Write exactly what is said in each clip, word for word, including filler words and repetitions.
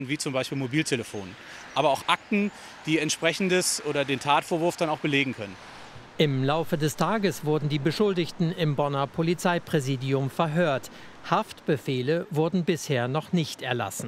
wie zum Beispiel Mobiltelefon, aber auch Akten, die entsprechendes oder den Tatvorwurf dann auch belegen können. Im Laufe des Tages wurden die Beschuldigten im Bonner Polizeipräsidium verhört. Haftbefehle wurden bisher noch nicht erlassen.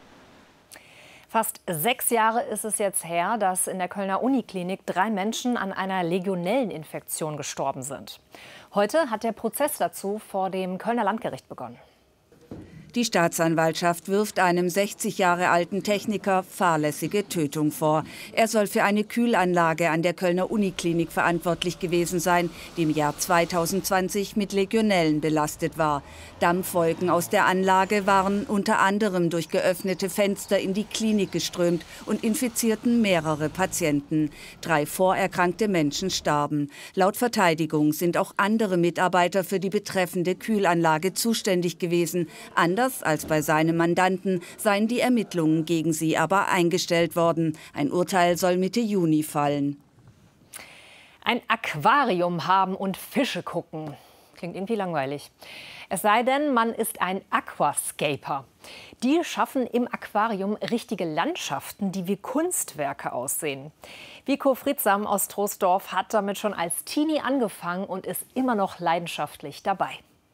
Fast sechs Jahre ist es jetzt her, dass in der Kölner Uniklinik drei Menschen an einer Legionelleninfektion gestorben sind. Heute hat der Prozess dazu vor dem Kölner Landgericht begonnen. Die Staatsanwaltschaft wirft einem sechzig Jahre alten Techniker fahrlässige Tötung vor. Er soll für eine Kühlanlage an der Kölner Uniklinik verantwortlich gewesen sein, die im Jahr zweitausendzwanzig mit Legionellen belastet war. Dampfwolken aus der Anlage waren unter anderem durch geöffnete Fenster in die Klinik geströmt und infizierten mehrere Patienten. Drei vorerkrankte Menschen starben. Laut Verteidigung sind auch andere Mitarbeiter für die betreffende Kühlanlage zuständig gewesen. Anders als bei seinem Mandanten seien die Ermittlungen gegen sie aber eingestellt worden. Ein Urteil soll Mitte Juni fallen. Ein Aquarium haben und Fische gucken. Klingt irgendwie langweilig. Es sei denn, man ist ein Aquascaper. Die schaffen im Aquarium richtige Landschaften, die wie Kunstwerke aussehen. Vico Friedsam aus Troisdorf hat damit schon als Teenie angefangen und ist immer noch leidenschaftlich dabei.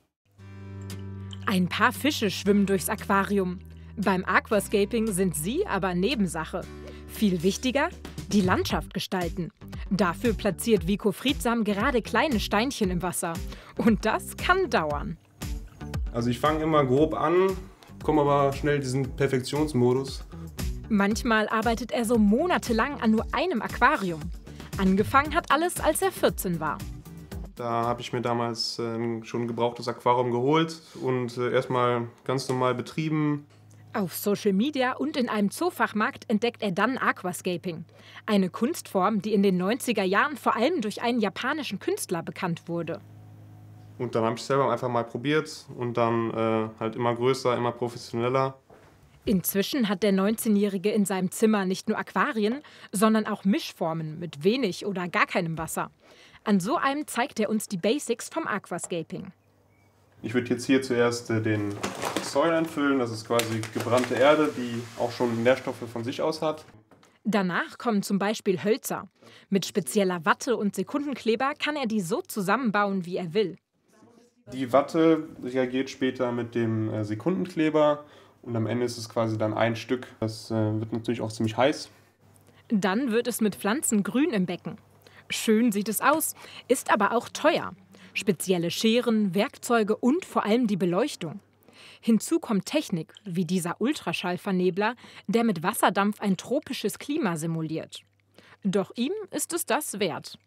Ein paar Fische schwimmen durchs Aquarium. Beim Aquascaping sind sie aber Nebensache. Viel wichtiger, die Landschaft gestalten. Dafür platziert Vico Friedsam gerade kleine Steinchen im Wasser. Und das kann dauern. Also ich fange immer grob an, komme aber schnell in diesen Perfektionsmodus. Manchmal arbeitet er so monatelang an nur einem Aquarium. Angefangen hat alles, als er vierzehn war. Da habe ich mir damals äh, schon ein gebrauchtes Aquarium geholt und äh, erstmal ganz normal betrieben. Auf Social Media und in einem Zoofachmarkt entdeckt er dann Aquascaping. Eine Kunstform, die in den neunziger Jahren vor allem durch einen japanischen Künstler bekannt wurde. Und dann habe ich selber einfach mal probiert und dann äh, halt immer größer, immer professioneller. Inzwischen hat der neunzehnjährige in seinem Zimmer nicht nur Aquarien, sondern auch Mischformen mit wenig oder gar keinem Wasser. An so einem zeigt er uns die Basics vom Aquascaping. Ich würde jetzt hier zuerst äh, den Soil einfüllen. Das ist quasi gebrannte Erde, die auch schon Nährstoffe von sich aus hat. Danach kommen zum Beispiel Hölzer. Mit spezieller Watte und Sekundenkleber kann er die so zusammenbauen, wie er will. Die Watte reagiert später mit dem äh, Sekundenkleber und am Ende ist es quasi dann ein Stück. Das äh, wird natürlich auch ziemlich heiß. Dann wird es mit Pflanzen grün im Becken. Schön sieht es aus, ist aber auch teuer. Spezielle Scheren, Werkzeuge und vor allem die Beleuchtung. Hinzu kommt Technik, wie dieser Ultraschallvernebler, der mit Wasserdampf ein tropisches Klima simuliert. Doch ihm ist es das wert.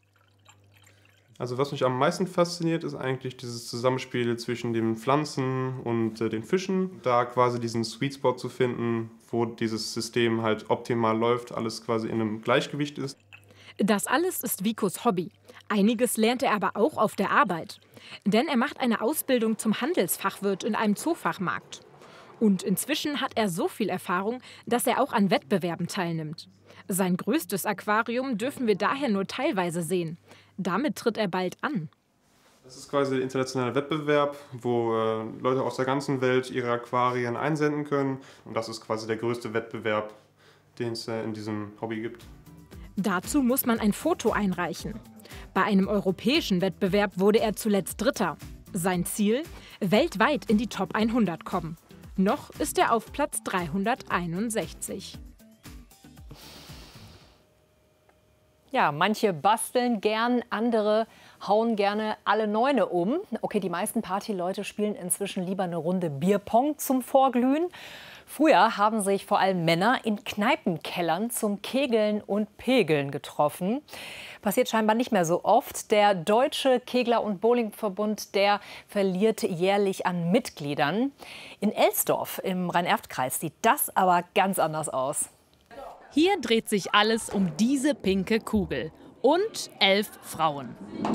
Also was mich am meisten fasziniert, ist eigentlich dieses Zusammenspiel zwischen den Pflanzen und äh, den Fischen. Da quasi diesen Sweet Spot zu finden, wo dieses System halt optimal läuft, alles quasi in einem Gleichgewicht ist. Das alles ist Vicos Hobby. Einiges lernt er aber auch auf der Arbeit. Denn er macht eine Ausbildung zum Handelsfachwirt in einem Zoofachmarkt. Und inzwischen hat er so viel Erfahrung, dass er auch an Wettbewerben teilnimmt. Sein größtes Aquarium dürfen wir daher nur teilweise sehen. Damit tritt er bald an. Das ist quasi der internationale Wettbewerb, wo äh, Leute aus der ganzen Welt ihre Aquarien einsenden können. Und das ist quasi der größte Wettbewerb, den es äh, in diesem Hobby gibt. Dazu muss man ein Foto einreichen. Bei einem europäischen Wettbewerb wurde er zuletzt Dritter. Sein Ziel? Weltweit in die Top hundert kommen. Noch ist er auf Platz dreihunderteinundsechzig. Ja, manche basteln gern, andere hauen gerne alle Neune um. Okay, die meisten Partyleute spielen inzwischen lieber eine Runde Bierpong zum Vorglühen. Früher haben sich vor allem Männer in Kneipenkellern zum Kegeln und Pegeln getroffen. Passiert scheinbar nicht mehr so oft. Der Deutsche Kegler- und Bowlingverbund, der verliert jährlich an Mitgliedern. In Elsdorf im Rhein-Erft-Kreis sieht das aber ganz anders aus. Hier dreht sich alles um diese pinke Kugel und elf Frauen.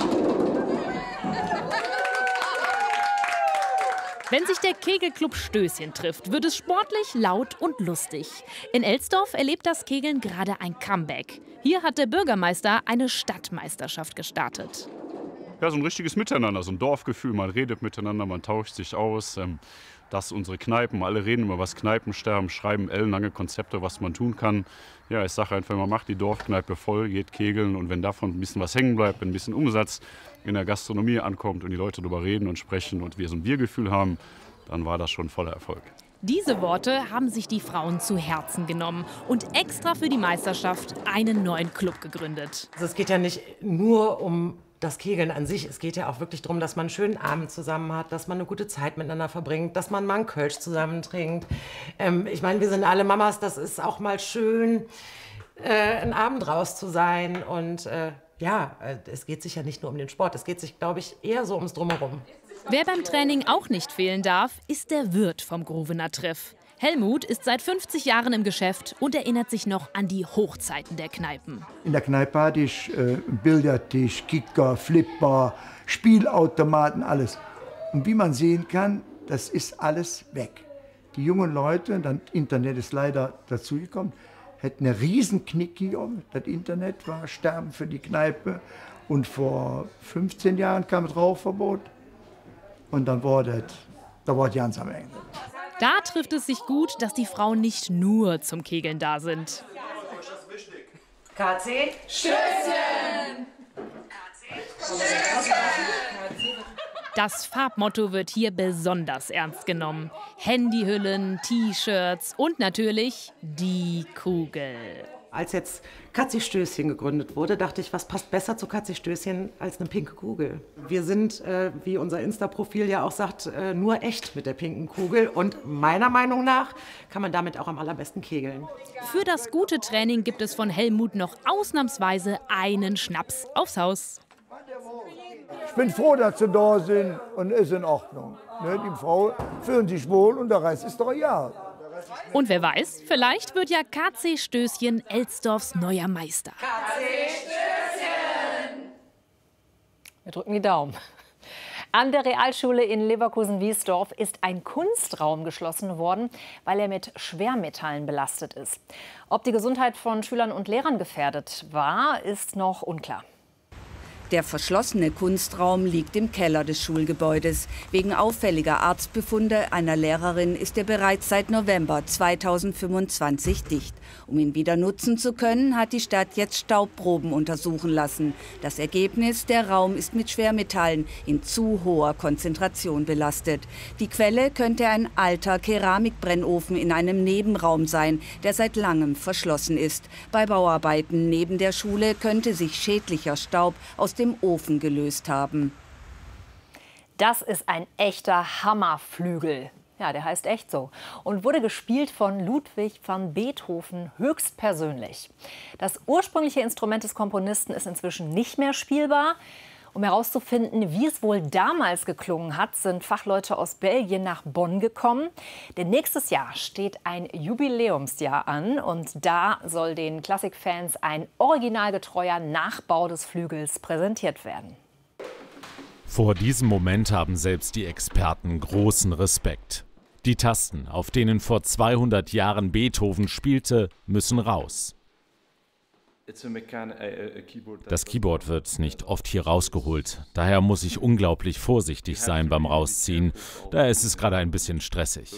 Wenn sich der Kegelclub Stößchen trifft, wird es sportlich, laut und lustig. In Elsdorf erlebt das Kegeln gerade ein Comeback. Hier hat der Bürgermeister eine Stadtmeisterschaft gestartet. ja, so ein richtiges Miteinander, so ein Dorfgefühl. Man redet miteinander, man tauscht sich aus. Ähm, dass unsere Kneipen, alle reden über was Kneipensterben, schreiben ellenlange Konzepte, was man tun kann. Ja, ich sage einfach, man macht die Dorfkneipe voll, geht kegeln und wenn davon ein bisschen was hängen bleibt, ein bisschen Umsatz in der Gastronomie ankommt und die Leute darüber reden und sprechen und wir so ein Biergefühl haben, dann war das schon voller Erfolg. Diese Worte haben sich die Frauen zu Herzen genommen und extra für die Meisterschaft einen neuen Club gegründet. Also es geht ja nicht nur um das Kegeln an sich. Es geht ja auch wirklich darum, dass man einen schönen Abend zusammen hat, dass man eine gute Zeit miteinander verbringt, dass man mal einen Kölsch zusammen trinkt. Ähm, ich meine, wir sind alle Mamas, das ist auch mal schön, äh, einen Abend raus zu sein. Und äh, ja, es geht sich ja nicht nur um den Sport, es geht sich, glaube ich, eher so ums Drumherum. Wer beim Training auch nicht fehlen darf, ist der Wirt vom Gruvener Treff. Helmut ist seit fünfzig Jahren im Geschäft und erinnert sich noch an die Hochzeiten der Kneipen. In der Kneipe hatte ich äh, Billardtisch, Kicker, Flipper, Spielautomaten, alles. Und wie man sehen kann, das ist alles weg. Die jungen Leute, das Internet ist leider dazugekommen, hätten einen riesen Knick hier. Das Internet war Sterben für die Kneipe. Und vor fünfzehn Jahren kam das Rauchverbot. Und dann war das, da war die ganz am Ende. Da trifft es sich gut, dass die Frauen nicht nur zum Kegeln da sind. K C? Stößchen! Das Farbmotto wird hier besonders ernst genommen. Handyhüllen, T-Shirts und natürlich die Kugel. Als jetzt Katzi-Stößchen gegründet wurde, dachte ich, was passt besser zu Katzi-Stößchen als eine pinke Kugel. Wir sind, äh, wie unser Insta-Profil ja auch sagt, äh, nur echt mit der pinken Kugel. Und meiner Meinung nach kann man damit auch am allerbesten kegeln. Für das gute Training gibt es von Helmut noch ausnahmsweise einen Schnaps aufs Haus. Ich bin froh, dass Sie da sind und ist in Ordnung. Ne, die Frau fühlen sich wohl und der Rest ist doch ja. Und wer weiß, vielleicht wird ja K C Stößchen Elsdorfs neuer Meister. K C Stößchen! Wir drücken die Daumen. An der Realschule in Leverkusen-Wiesdorf ist ein Kunstraum geschlossen worden, weil er mit Schwermetallen belastet ist. Ob die Gesundheit von Schülern und Lehrern gefährdet war, ist noch unklar. Der verschlossene Kunstraum liegt im Keller des Schulgebäudes. Wegen auffälliger Arztbefunde einer Lehrerin ist er bereits seit November zweitausendfünfundzwanzig dicht. Um ihn wieder nutzen zu können, hat die Stadt jetzt Staubproben untersuchen lassen. Das Ergebnis: Der Raum ist mit Schwermetallen in zu hoher Konzentration belastet. Die Quelle könnte ein alter Keramikbrennofen in einem Nebenraum sein, der seit langem verschlossen ist. Bei Bauarbeiten neben der Schule könnte sich schädlicher Staub aus dem Ofen gelöst haben. Das ist ein echter Hammerflügel. Ja, der heißt echt so. Und wurde gespielt von Ludwig van Beethoven höchstpersönlich. Das ursprüngliche Instrument des Komponisten ist inzwischen nicht mehr spielbar. Um herauszufinden, wie es wohl damals geklungen hat, sind Fachleute aus Belgien nach Bonn gekommen. Denn nächstes Jahr steht ein Jubiläumsjahr an und da soll den Klassikfans ein originalgetreuer Nachbau des Flügels präsentiert werden. Vor diesem Moment haben selbst die Experten großen Respekt. Die Tasten, auf denen vor zweihundert Jahren Beethoven spielte, müssen raus. Das Keyboard wird nicht oft hier rausgeholt. Daher muss ich unglaublich vorsichtig sein beim Rausziehen. Daher ist es gerade ein bisschen stressig.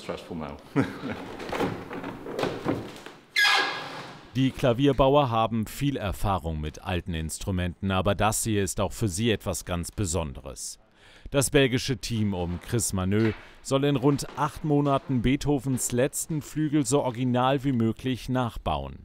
Die Klavierbauer haben viel Erfahrung mit alten Instrumenten, aber das hier ist auch für sie etwas ganz Besonderes. Das belgische Team um Chris Maneux soll in rund acht Monaten Beethovens letzten Flügel so original wie möglich nachbauen.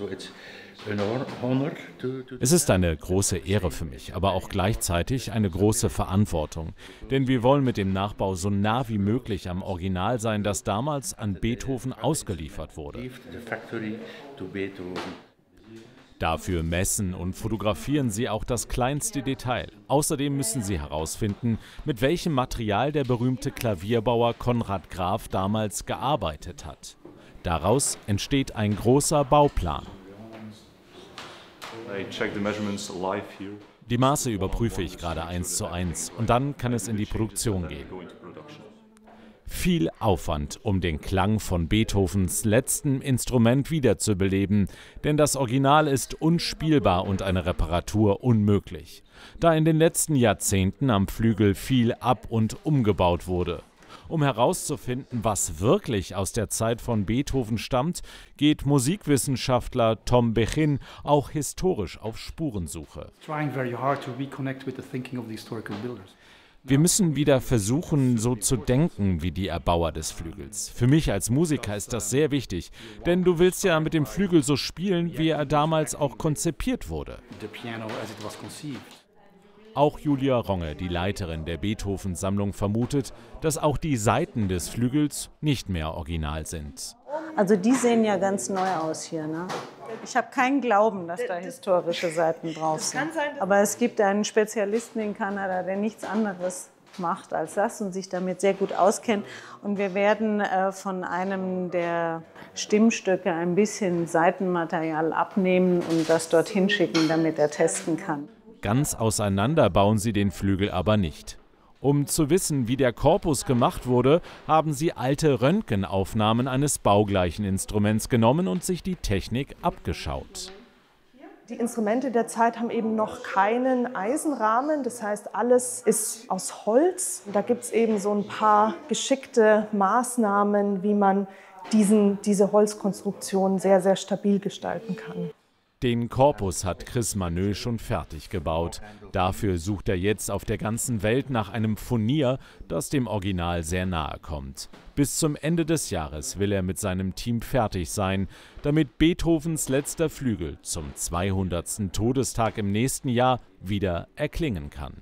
Es ist eine große Ehre für mich, aber auch gleichzeitig eine große Verantwortung. Denn wir wollen mit dem Nachbau so nah wie möglich am Original sein, das damals an Beethoven ausgeliefert wurde. Dafür messen und fotografieren sie auch das kleinste Detail. Außerdem müssen sie herausfinden, mit welchem Material der berühmte Klavierbauer Konrad Graf damals gearbeitet hat. Daraus entsteht ein großer Bauplan. Die Maße überprüfe ich gerade eins zu eins und dann kann es in die Produktion gehen. Viel Aufwand, um den Klang von Beethovens letztem Instrument wiederzubeleben, denn das Original ist unspielbar und eine Reparatur unmöglich, da in den letzten Jahrzehnten am Flügel viel ab- und umgebaut wurde. Um herauszufinden, was wirklich aus der Zeit von Beethoven stammt, geht Musikwissenschaftler Tom Bechin auch historisch auf Spurensuche. Wir müssen wieder versuchen, so zu denken wie die Erbauer des Flügels. Für mich als Musiker ist das sehr wichtig, denn du willst ja mit dem Flügel so spielen, wie er damals auch konzipiert wurde. Auch Julia Ronge, die Leiterin der Beethoven-Sammlung, vermutet, dass auch die Saiten des Flügels nicht mehr original sind. Also die sehen ja ganz neu aus hier, ne? Ich habe keinen Glauben, dass da historische Saiten drauf sind. Aber es gibt einen Spezialisten in Kanada, der nichts anderes macht als das und sich damit sehr gut auskennt. Und wir werden äh, von einem der Stimmstücke ein bisschen Saitenmaterial abnehmen und das dorthin schicken, damit er testen kann. Ganz auseinander bauen sie den Flügel aber nicht. Um zu wissen, wie der Korpus gemacht wurde, haben sie alte Röntgenaufnahmen eines baugleichen Instruments genommen und sich die Technik abgeschaut. Die Instrumente der Zeit haben eben noch keinen Eisenrahmen, das heißt, alles ist aus Holz. Da gibt es eben so ein paar geschickte Maßnahmen, wie man diesen, diese Holzkonstruktion sehr, sehr stabil gestalten kann. Den Korpus hat Chris Maneux schon fertig gebaut. Dafür sucht er jetzt auf der ganzen Welt nach einem Furnier, das dem Original sehr nahe kommt. Bis zum Ende des Jahres will er mit seinem Team fertig sein, damit Beethovens letzter Flügel zum zweihundertsten Todestag im nächsten Jahr wieder erklingen kann.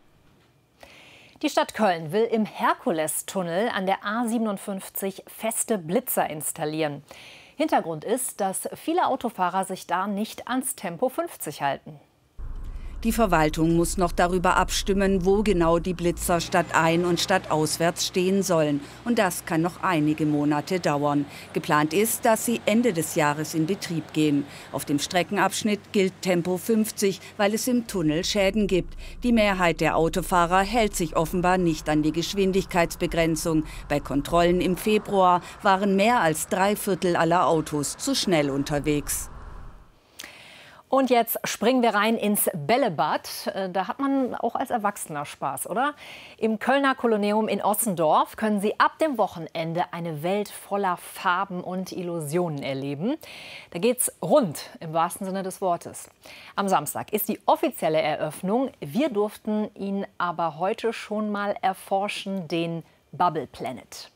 Die Stadt Köln will im Herkulestunnel an der A siebenundfünfzig feste Blitzer installieren. Hintergrund ist, dass viele Autofahrer sich da nicht ans Tempo fünfzig halten. Die Verwaltung muss noch darüber abstimmen, wo genau die Blitzer stadtein- und stadtauswärts stehen sollen. Und das kann noch einige Monate dauern. Geplant ist, dass sie Ende des Jahres in Betrieb gehen. Auf dem Streckenabschnitt gilt Tempo fünfzig, weil es im Tunnel Schäden gibt. Die Mehrheit der Autofahrer hält sich offenbar nicht an die Geschwindigkeitsbegrenzung. Bei Kontrollen im Februar waren mehr als drei Viertel aller Autos zu schnell unterwegs. Und jetzt springen wir rein ins Bällebad. Da hat man auch als Erwachsener Spaß, oder? Im Kölner Kolosseum in Ossendorf können Sie ab dem Wochenende eine Welt voller Farben und Illusionen erleben. Da geht's rund, im wahrsten Sinne des Wortes. Am Samstag ist die offizielle Eröffnung. Wir durften ihn aber heute schon mal erforschen, den Bubble Planet.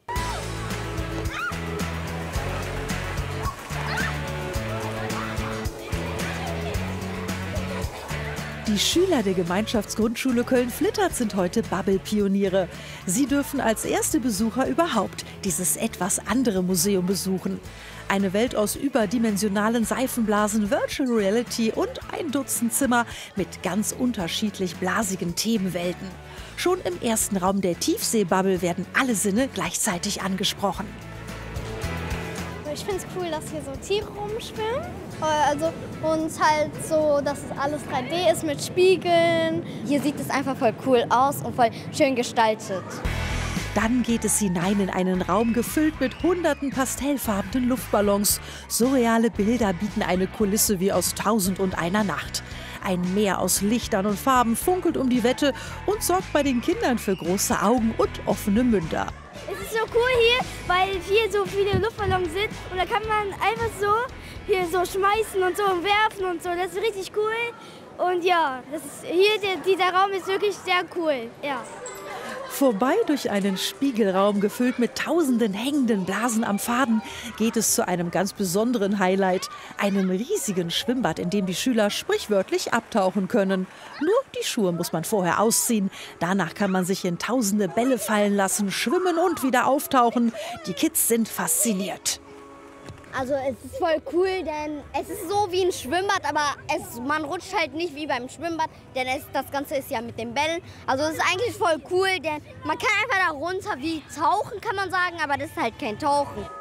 Die Schüler der Gemeinschaftsgrundschule Köln-Flittert sind heute Bubble-Pioniere. Sie dürfen als erste Besucher überhaupt dieses etwas andere Museum besuchen. Eine Welt aus überdimensionalen Seifenblasen, Virtual Reality und ein Dutzend Zimmer mit ganz unterschiedlich blasigen Themenwelten. Schon im ersten Raum der Tiefseebubble werden alle Sinne gleichzeitig angesprochen. Ich finde es cool, dass hier so Tiere rumschwimmen. Also, und halt so, dass es alles drei D ist mit Spiegeln. Hier sieht es einfach voll cool aus und voll schön gestaltet. Dann geht es hinein in einen Raum gefüllt mit hunderten pastellfarbenen Luftballons. Surreale Bilder bieten eine Kulisse wie aus Tausend und einer Nacht. Ein Meer aus Lichtern und Farben funkelt um die Wette und sorgt bei den Kindern für große Augen und offene Münder. Es ist so cool hier, weil hier so viele Luftballons sind und da kann man einfach so hier so schmeißen und so und werfen und so. Das ist richtig cool. Und ja, das ist, hier der, dieser Raum ist wirklich sehr cool. Ja. Vorbei durch einen Spiegelraum gefüllt mit tausenden hängenden Blasen am Faden geht es zu einem ganz besonderen Highlight, einem riesigen Schwimmbad, in dem die Schüler sprichwörtlich abtauchen können. Nur die Schuhe muss man vorher ausziehen. Danach kann man sich in tausende Bälle fallen lassen, schwimmen und wieder auftauchen. Die Kids sind fasziniert. Also es ist voll cool, denn es ist so wie ein Schwimmbad, aber es, man rutscht halt nicht wie beim Schwimmbad, denn es, das Ganze ist ja mit den Bällen. Also es ist eigentlich voll cool, denn man kann einfach da runter wie tauchen, kann man sagen, aber das ist halt kein Tauchen.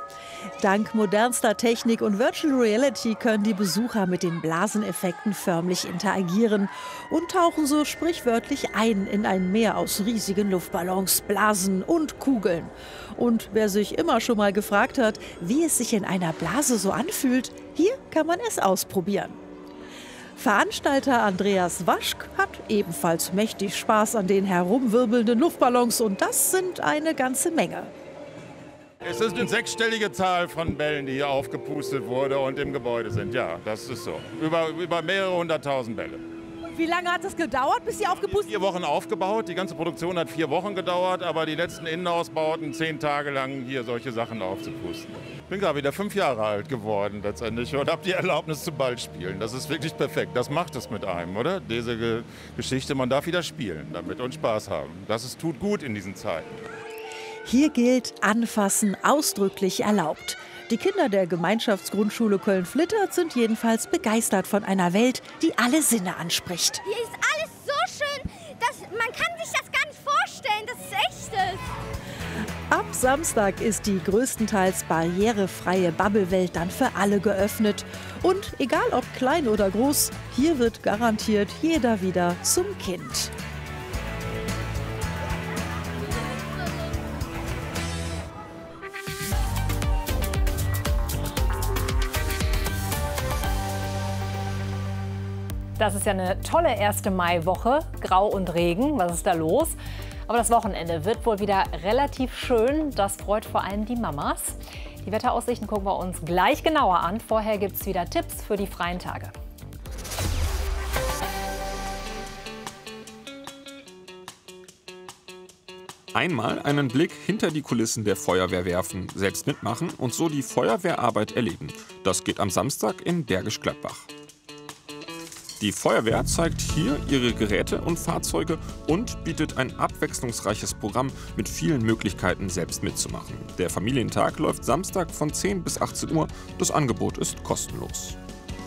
Dank modernster Technik und Virtual Reality können die Besucher mit den Blaseneffekten förmlich interagieren und tauchen so sprichwörtlich ein in ein Meer aus riesigen Luftballons, Blasen und Kugeln. Und wer sich immer schon mal gefragt hat, wie es sich in einer Blase so anfühlt, hier kann man es ausprobieren. Veranstalter Andreas Waschk hat ebenfalls mächtig Spaß an den herumwirbelnden Luftballons und das sind eine ganze Menge. Es ist eine sechsstellige Zahl von Bällen, die hier aufgepustet wurde und im Gebäude sind. Ja, das ist so. Über, über mehrere hunderttausend Bälle. Wie lange hat es gedauert, bis Sie aufgepustet Vier Wochen aufgebaut. Die ganze Produktion hat vier Wochen gedauert, aber die letzten Innenausbauten zehn Tage lang hier solche Sachen aufzupusten. Ich bin gerade wieder fünf Jahre alt geworden letztendlich und habe die Erlaubnis zum Ballspielen. Das ist wirklich perfekt. Das macht es mit einem, oder? Diese Ge Geschichte, man darf wieder spielen damit und Spaß haben. Das ist, tut gut in diesen Zeiten. Hier gilt Anfassen ausdrücklich erlaubt. Die Kinder der Gemeinschaftsgrundschule Köln-Flittert sind jedenfalls begeistert von einer Welt, die alle Sinne anspricht. Hier ist alles so schön, dass man kann sich das gar nicht vorstellen, dass es echt ist. Ab Samstag ist die größtenteils barrierefreie Bubble-Welt dann für alle geöffnet. Und egal ob klein oder groß, hier wird garantiert jeder wieder zum Kind. Das ist ja eine tolle erste Maiwoche. Grau und Regen, was ist da los? Aber das Wochenende wird wohl wieder relativ schön. Das freut vor allem die Mamas. Die Wetteraussichten gucken wir uns gleich genauer an. Vorher gibt es wieder Tipps für die freien Tage. Einmal einen Blick hinter die Kulissen der Feuerwehr werfen, selbst mitmachen und so die Feuerwehrarbeit erleben. Das geht am Samstag in Bergisch Gladbach. Die Feuerwehr zeigt hier ihre Geräte und Fahrzeuge und bietet ein abwechslungsreiches Programm mit vielen Möglichkeiten, selbst mitzumachen. Der Familientag läuft Samstag von zehn bis achtzehn Uhr. Das Angebot ist kostenlos.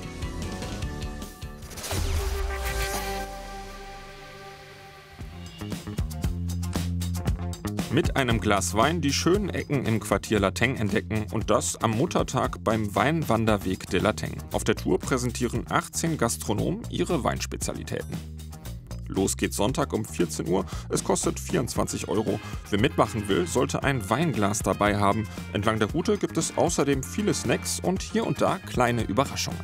Mit einem Glas Wein die schönen Ecken im Quartier Lateng entdecken und das am Muttertag beim Weinwanderweg de Lateng. Auf der Tour präsentieren achtzehn Gastronomen ihre Weinspezialitäten. Los geht's Sonntag um vierzehn Uhr, es kostet vierundzwanzig Euro. Wer mitmachen will, sollte ein Weinglas dabei haben. Entlang der Route gibt es außerdem viele Snacks und hier und da kleine Überraschungen.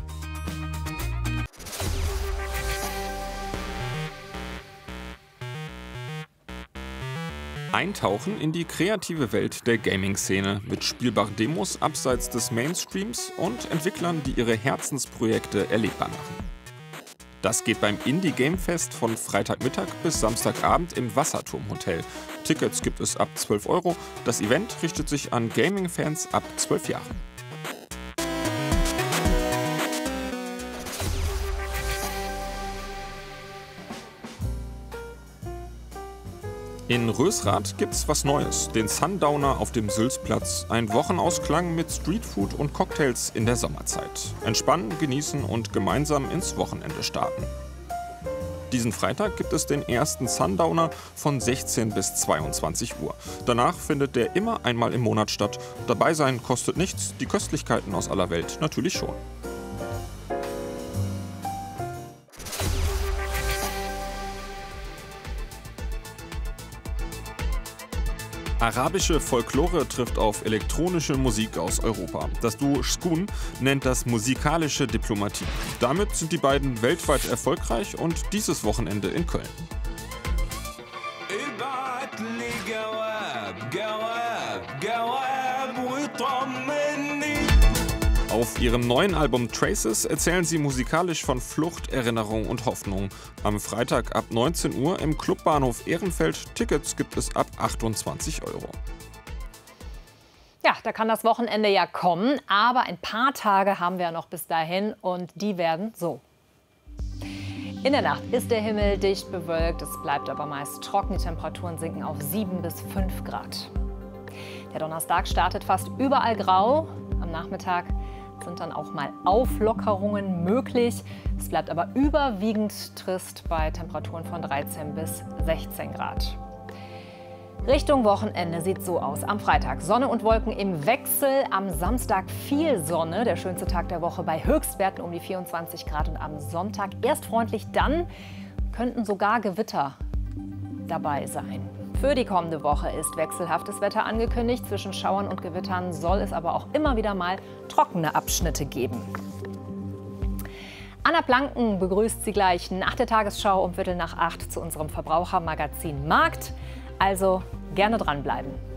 Eintauchen in die kreative Welt der Gaming-Szene mit spielbaren Demos abseits des Mainstreams und Entwicklern, die ihre Herzensprojekte erlebbar machen. Das geht beim Indie Game Fest von Freitagmittag bis Samstagabend im Wasserturm-Hotel. Tickets gibt es ab zwölf Euro. Das Event richtet sich an Gaming-Fans ab zwölf Jahren. In Rösrath gibt's was Neues, den Sundowner auf dem Sülzplatz. Ein Wochenausklang mit Streetfood und Cocktails in der Sommerzeit. Entspannen, genießen und gemeinsam ins Wochenende starten. Diesen Freitag gibt es den ersten Sundowner von sechzehn bis zweiundzwanzig Uhr. Danach findet der immer einmal im Monat statt. Dabei sein kostet nichts, die Köstlichkeiten aus aller Welt natürlich schon. Arabische Folklore trifft auf elektronische Musik aus Europa. Das Duo Shkun nennt das musikalische Diplomatie. Damit sind die beiden weltweit erfolgreich und dieses Wochenende in Köln. Auf ihrem neuen Album Traces erzählen sie musikalisch von Flucht, Erinnerung und Hoffnung. Am Freitag ab neunzehn Uhr im Clubbahnhof Ehrenfeld. Tickets gibt es ab achtundzwanzig Euro. Ja, da kann das Wochenende ja kommen, aber ein paar Tage haben wir ja noch bis dahin und die werden so. In der Nacht ist der Himmel dicht bewölkt, es bleibt aber meist trocken, die Temperaturen sinken auf sieben bis fünf Grad. Der Donnerstag startet fast überall grau, am Nachmittag sind dann auch mal Auflockerungen möglich. Es bleibt aber überwiegend trist bei Temperaturen von dreizehn bis sechzehn Grad. Richtung Wochenende sieht so aus. Am Freitag Sonne und Wolken im Wechsel. Am Samstag viel Sonne, der schönste Tag der Woche bei Höchstwerten um die vierundzwanzig Grad. Und am Sonntag erst freundlich, dann könnten sogar Gewitter dabei sein. Für die kommende Woche ist wechselhaftes Wetter angekündigt. Zwischen Schauern und Gewittern soll es aber auch immer wieder mal trockene Abschnitte geben. Anna Blanken begrüßt Sie gleich nach der Tagesschau um Viertel nach acht zu unserem Verbrauchermagazin Markt. Also gerne dranbleiben.